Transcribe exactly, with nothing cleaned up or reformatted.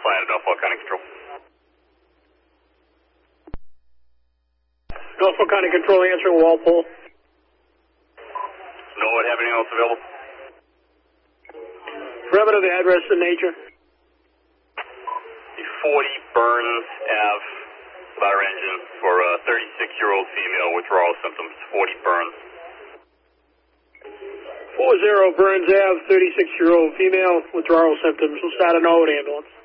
flying at Norfolk County Control. Norfolk County Control answering Walpole. No one have anything else available? Perimeter, the address and nature. The forty Burns Ave ladder engine for a thirty-six-year-old female withdrawal symptoms. forty Burns. four zero Burns Ave, thirty-six-year-old female withdrawal symptoms. We'll start a Norwood ambulance.